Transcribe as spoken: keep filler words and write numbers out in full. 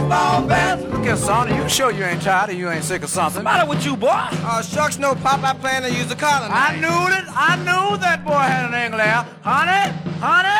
baseball bats. Look here, son, you sure you ain't tired or you ain't sick or something? What's the matter with you, boy? Uh, shucks, no, Pop, I plan to use the collar. I knew it. I knew that boy had an angle there. Honey, honey.